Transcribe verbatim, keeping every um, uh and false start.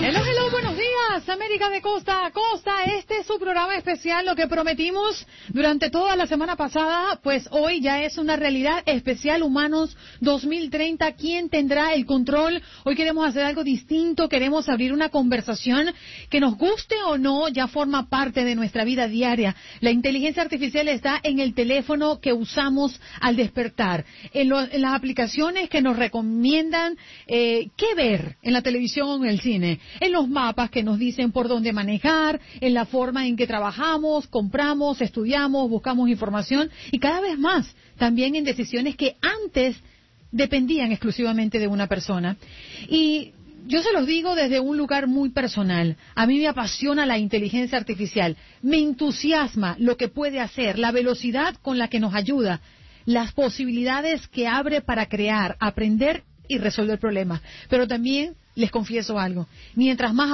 Hello, hello, buenos días, América de costa a costa. Este es su programa especial, lo que prometimos durante toda la semana pasada, pues hoy ya es una realidad especial. Humanos dos mil treinta, ¿quién tendrá el control? Hoy queremos hacer algo distinto, queremos abrir una conversación que nos guste o no, ya forma parte de nuestra vida diaria. La inteligencia artificial está en el teléfono que usamos al despertar, en, lo, en las aplicaciones que nos recomiendan eh, qué ver en la televisión o en el cine, en los mapas que nos dicen por dónde manejar, en la forma en que trabajamos, compramos, estudiamos, buscamos información y cada vez más también en decisiones que antes dependían exclusivamente de una persona. Y yo se los digo desde un lugar muy personal. A mí me apasiona la inteligencia artificial, me entusiasma lo que puede hacer, la velocidad con la que nos ayuda, las posibilidades que abre para crear, aprender y resolver problemas. Pero también les confieso algo, mientras más